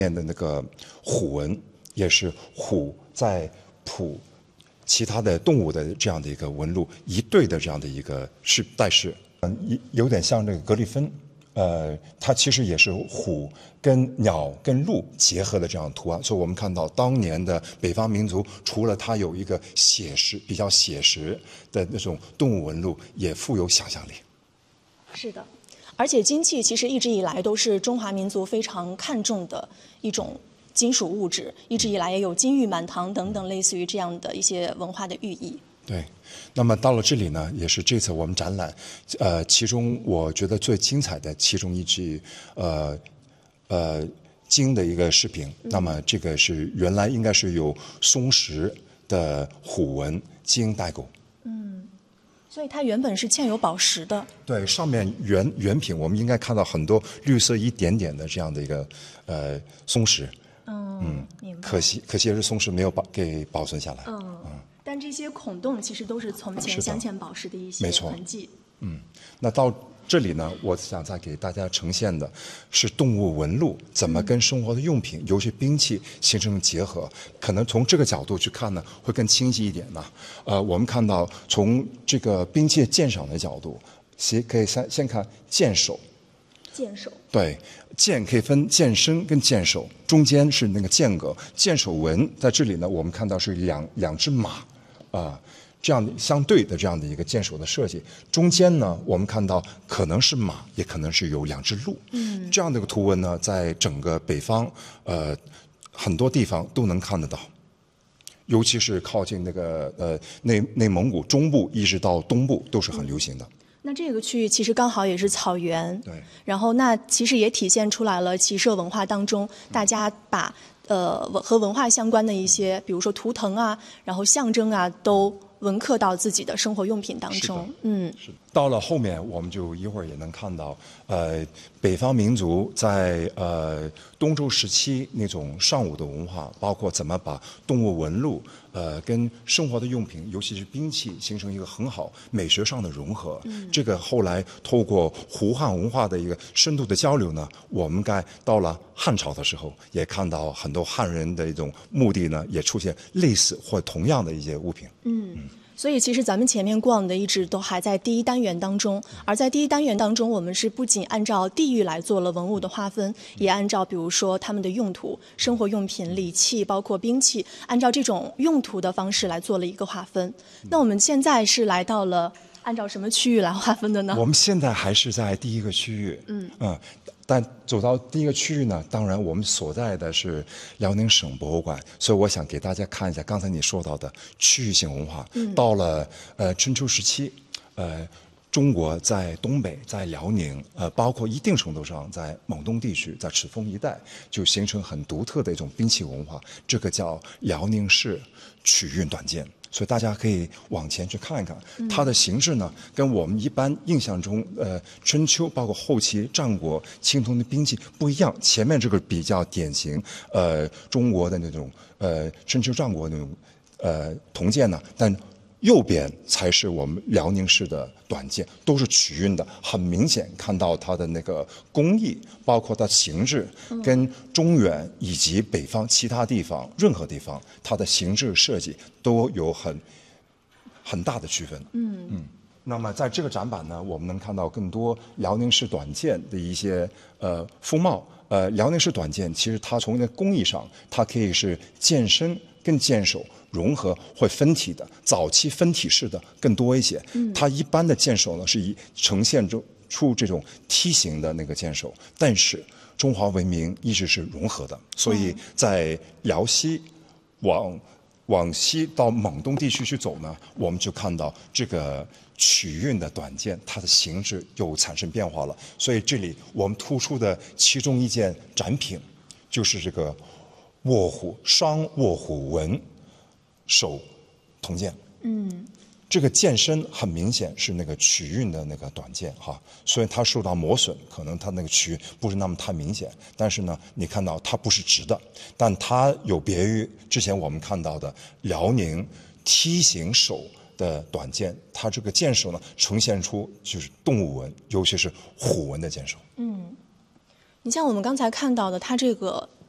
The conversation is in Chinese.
面的那个虎纹，也是虎在谱其他的动物的这样的一个纹路一对的这样的一个带饰，有点像这个格里芬，它其实也是虎跟鸟跟鹿结合的这样的图案，所以我们看到当年的北方民族，除了它有一个比较写实的那种动物纹路，也富有想象力。 是的。而且金器其实一直以来都是中华民族非常看重的一种金属物质，一直以来也有金玉满堂等等类似于这样的一些文化的寓意。 对，那么到了这里呢，也是这次我们展览，其中我觉得最精彩的其中一具金的一个饰品，那么这个是原来应该是有松石的虎纹金带钩。 所以它原本是嵌有宝石的。 对，上面原品我们应该看到很多绿色一点点的这样的一个松石。 明白。 可惜是松石没有给保存下来。 但这些孔洞其实都是从前镶嵌宝石的一些痕迹。 那到这里呢，我想再给大家呈现的是动物纹路怎么跟生活的用品，尤其兵器形成结合。可能从这个角度去看呢，会更清晰一点呢。我们看到从这个兵器鉴赏的角度，可以先看剑首。 剑首。对， 剑可以分剑身跟剑首，中间是那个剑格，剑首纹在这里呢，我们看到是两只马，这样相对的这样的一个剑首的设计，中间呢，我们看到可能是马，也可能是有两只鹿。这样的一个图文呢，在整个北方，很多地方都能看得到，尤其是靠近那个内蒙古中部一直到东部都是很流行的。 那这个区域其实刚好也是草原， 对。 然后那其实也体现出来了骑射文化当中，大家把和文化相关的一些，比如说图腾啊，然后象征啊，都纹刻到自己的生活用品当中。 是。到了后面，我们就一会儿也能看到，北方民族在东周时期那种尚武的文化，包括怎么把动物纹路跟生活的用品，尤其是兵器，形成一个很好美学上的融合。这个后来透过胡汉文化的一个深度的交流呢，我们到了汉朝的时候，也看到很多汉人的一种墓地呢，也出现类似或同样的一些物品。 所以其实咱们前面逛的一直都还在第一单元当中，而在第一单元当中，我们是不仅按照地域来做了文物的划分，也按照比如说他们的用途、生活用品、礼器，包括兵器，按照这种用途的方式来做了一个划分。那我们现在是来到了按照什么区域来划分的呢？ 我们现在还是在第一个区域。但走到第一个区域呢，当然我们所在的是辽宁省博物馆，所以我想给大家看一下刚才你说到的区域性文化。到了春秋时期，中国在东北，在辽宁，包括一定程度上在蒙东地区，在赤峰一带，就形成很独特的一种兵器文化，这个叫辽宁式曲韵短剑。所以大家可以往前去看一看，它的形制呢，跟我们一般印象中，春秋包括后期战国青铜的兵器不一样。前面这个比较典型，中国的那种春秋战国那种铜剑呢，但右边才是我们辽宁式的短剑，都是曲韵的，很明显看到它的那个工艺，包括它形制，跟中原以及北方其他地方任何地方，它的形制设计都有很大的区分。那么在这个展板呢，我们能看到更多辽宁式短剑的一些风貌。辽宁式短剑其实它从那工艺上，它可以是剑身跟剑首融合会分体的，早期分体式的更多一些。它一般的剑首呢是呈现出这种梯形的那个剑首，但是中华文明一直是融合的，所以在辽西往西到蒙东地区去走呢，我们就看到这个曲韵的短剑，它的形制又产生变化了。所以这里我们突出的其中一件展品，就是这个双卧虎纹手铜剑。这个剑身很明显是那个曲韵的那个短剑哈，所以它受到磨损，可能它那个曲不是那么太明显。但是呢，你看到它不是直的，但它有别于之前我们看到的辽宁梯形手的短剑，它这个剑首呢呈现出就是动物纹，尤其是虎纹的剑首。 你像我们刚才看到的，它这个